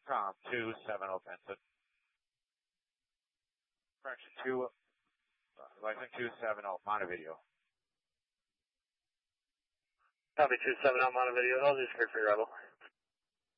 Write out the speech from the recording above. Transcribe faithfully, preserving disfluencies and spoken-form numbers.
Com two seven zero Vincent. Correction two, uh, license two seven zero Montevideo. Copy two seven zero Montevideo. I'll just here for your rebel.